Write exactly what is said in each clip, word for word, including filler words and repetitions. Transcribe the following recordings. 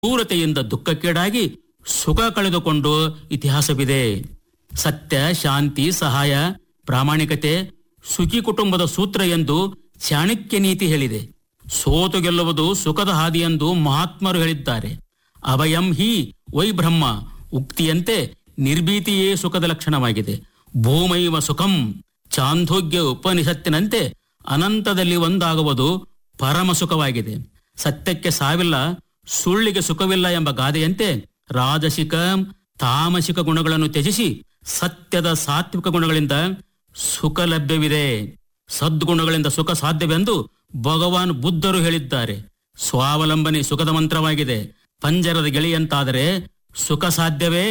ಕ್ರೂರತೆಯಿಂದ ದುಃಖಕ್ಕೀಡಾಗಿ ಸುಖ ಕಳೆದುಕೊಂಡು ಇತಿಹಾಸವಿದೆ. ಸತ್ಯ, ಶಾಂತಿ, ಸಹಾಯ, ಪ್ರಾಮಾಣಿಕತೆ ಸುಖಿ ಕುಟುಂಬದ ಸೂತ್ರ ಎಂದು ಚಾಣಕ್ಯ ನೀತಿ ಹೇಳಿದೆ. ಸೋತು ಗೆಲ್ಲುವುದು ಸುಖದ ಹಾದಿ ಎಂದು ಮಹಾತ್ಮರು ಹೇಳಿದ್ದಾರೆ. ಅಭಯಂ ಹಿ ವೈ ಬ್ರಹ್ಮ ಉಕ್ತಿಯಂತೆ ನಿರ್ಭೀತಿಯೇ ಸುಖದ ಲಕ್ಷಣವಾಗಿದೆ. ಭೂಮೈವ ಸುಖಂ ಚಾಂದೋಗ್ಯ ಉಪನಿಷತ್ತಿನಂತೆ ಅನಂತದಲ್ಲಿ ಒಂದಾಗುವುದು ಪರಮ ಸುಖವಾಗಿದೆ. ಸತ್ಯಕ್ಕೆ ಸಾವಿಲ್ಲ, ಸುಳ್ಳಿಗೆ ಸುಖವಿಲ್ಲ ಎಂಬ ಗಾದೆಯಂತೆ ರಾಜಸಿಕ ತಾಮಸಿಕ ಗುಣಗಳನ್ನು ತ್ಯಜಿಸಿ ಸತ್ಯದ ಸಾತ್ವಿಕ ಗುಣಗಳಿಂದ ಸುಖ ಲಭ್ಯವಿದೆ. ಸದ್ಗುಣಗಳಿಂದ ಸುಖ ಸಾಧ್ಯವೆಂದು ಭಗವಾನ್ ಬುದ್ಧರು ಹೇಳಿದ್ದಾರೆ. ಸ್ವಾವಲಂಬನೆ ಸುಖದ ಮಂತ್ರವಾಗಿದೆ. ಪಂಜರದ ಗೆಳೆಯಂತಾದರೆ ಸುಖ ಸಾಧ್ಯವೇ?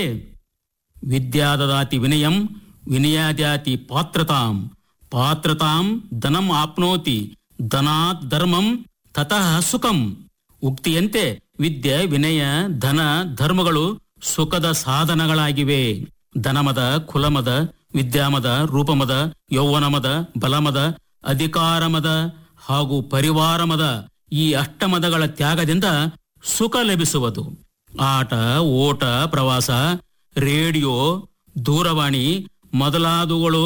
ವಿದ್ಯಾದದಾತಿ ವಿನಯಂ ವಿನಯಾದ್ಯಾತಿ ಪಾತ್ರತಾಂ ಪಾತ್ರತಾಂ ಧನಂ ಆಪ್ನೋತಿ ಧನಾತ್ ಧರ್ಮಂ ತತಃ ಸುಖಂ ಉಕ್ತಿಯಂತೆ ವಿದ್ಯೆ, ವಿನಯ, ಧನ, ಧರ್ಮಗಳು ಸುಖದ ಸಾಧನಗಳಾಗಿವೆ. ಧನಮದ, ಕುಲಮದ, ವಿದ್ಯಾಮದ, ರೂಪಮದ, ಯೌವನಮದ, ಬಲಮದ, ಅಧಿಕಾರಮದ ಹಾಗೂ ಪರಿವಾರಮದ ಈ ಅಷ್ಟಮದಗಳ ತ್ಯಾಗದಿಂದ ಸುಖ ಲಭಿಸುವುದು. ಆಟ, ಓಟ, ಪ್ರವಾಸ, ರೇಡಿಯೋ, ದೂರವಾಣಿ ಮೊದಲಾದವುಗಳು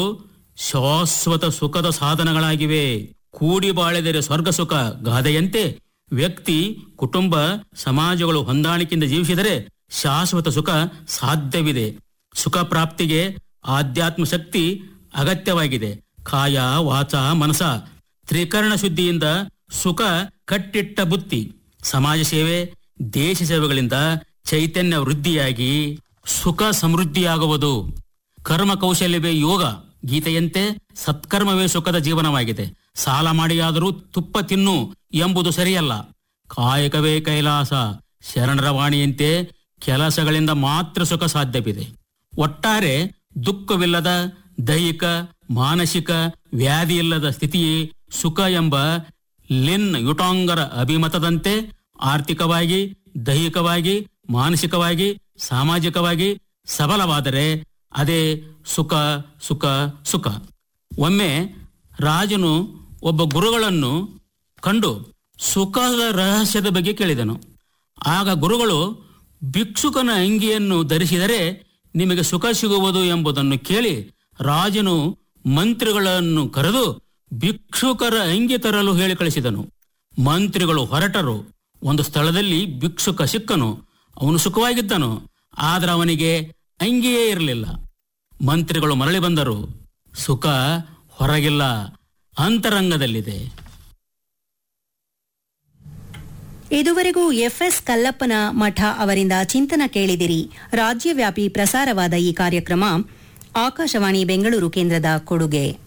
ಶಾಶ್ವತ ಸುಖದ ಸಾಧನಗಳಾಗಿವೆ. ಕೂಡಿ ಬಾಳಿದರೆ ಸ್ವರ್ಗ ಸುಖ ಗಾದೆಯಂತೆ ವ್ಯಕ್ತಿ, ಕುಟುಂಬ, ಸಮಾಜಗಳು ಹೊಂದಾಣಿಕೆಯಿಂದ ಜೀವಿಸಿದರೆ ಶಾಶ್ವತ ಸುಖ ಸಾಧ್ಯವಿದೆ. ಸುಖ ಪ್ರಾಪ್ತಿಗೆ ಆಧ್ಯಾತ್ಮ ಶಕ್ತಿ ಅಗತ್ಯವಾಗಿದೆ. ಕಾಯ, ವಾಚ, ಮನಸ ತ್ರಿಕರಣ ಶುದ್ಧಿಯಿಂದ ಸುಖ ಕಟ್ಟಿಟ್ಟ ಬುತ್ತಿ. ಸಮಾಜ ಸೇವೆ, ದೇಶ ಸೇವೆಗಳಿಂದ ಚೈತನ್ಯ ವೃದ್ಧಿಯಾಗಿ ಸುಖ ಸಮೃದ್ಧಿಯಾಗುವುದು. ಕರ್ಮ ಕೌಶಲ್ಯವೇ ಯೋಗ ಗೀತೆಯಂತೆ ಸತ್ಕರ್ಮವೇ ಸುಖದ ಜೀವನವಾಗಿದೆ. ಸಾಲ ಮಾಡಿಯಾದರೂ ತುಪ್ಪ ತಿನ್ನು ಎಂಬುದು ಸರಿಯಲ್ಲ. ಕಾಯಕವೇ ಕೈಲಾಸ ಶರಣರ ವಾಣಿಯಂತೆ ಕೆಲಸಗಳಿಂದ ಮಾತ್ರ ಸುಖ ಸಾಧ್ಯವಿದೆ. ಒಟ್ಟಾರೆ ದುಃಖವಿಲ್ಲದ ದೈಹಿಕ, ಮಾನಸಿಕ ವ್ಯಾಧಿ ಇಲ್ಲದ ಸ್ಥಿತಿಯೇ ಸುಖ ಎಂಬ ಲಿನ್ ಯುಟಾಂಗರ ಅಭಿಮತದಂತೆ ಆರ್ಥಿಕವಾಗಿ, ದೈಹಿಕವಾಗಿ, ಮಾನಸಿಕವಾಗಿ, ಸಾಮಾಜಿಕವಾಗಿ ಸಬಲವಾದರೆ ಅದೇ ಸುಖ ಸುಖ ಸುಖ. ಒಮ್ಮೆ ರಾಜನು ಒಬ್ಬ ಗುರುಗಳನ್ನು ಕಂಡು ಸುಖದ ರಹಸ್ಯದ ಬಗ್ಗೆ ಕೇಳಿದನು. ಆಗ ಗುರುಗಳು ಭಿಕ್ಷುಕನ ಅಂಗಿಯನ್ನು ಧರಿಸಿದರೆ ನಿಮಗೆ ಸುಖ ಸಿಗುವುದು ಎಂಬುದನ್ನು ಕೇಳಿ ರಾಜನು ಮಂತ್ರಿಗಳನ್ನು ಕರೆದು ಭಿಕ್ಷುಕರ ಅಂಗಿ ತರಲು ಹೇಳಿ ಕಳಿಸಿದನು. ಮಂತ್ರಿಗಳು ಹೊರಟರು. ಒಂದು ಸ್ಥಳದಲ್ಲಿ ಭಿಕ್ಷುಕ ಸಿಕ್ಕನು. ಅವನು ಸುಖವಾಗಿದ್ದನು, ಆದ್ರೆ ಅವನಿಗೆ ಅಂಗಿಯೇ ಇರಲಿಲ್ಲ. ಮಂತ್ರಿಗಳು ಮರಳಿ ಬಂದರು. ಸುಖ ಹೊರಗಿಲ್ಲ, ಅಂತರಂಗದಲ್ಲಿದೆ. ಇದುವರೆಗೂ ಎಫ್ಎಸ್ ಕಲ್ಲಪ್ಪನ ಮಠ ಅವರಿಂದ ಚಿಂತನ ಕೇಳಿದಿರಿ. ರಾಜ್ಯವ್ಯಾಪಿ ಪ್ರಸಾರವಾದ ಈ ಕಾರ್ಯಕ್ರಮ ಆಕಾಶವಾಣಿ ಬೆಂಗಳೂರು ಕೇಂದ್ರದ ಕೊಡುಗೆ.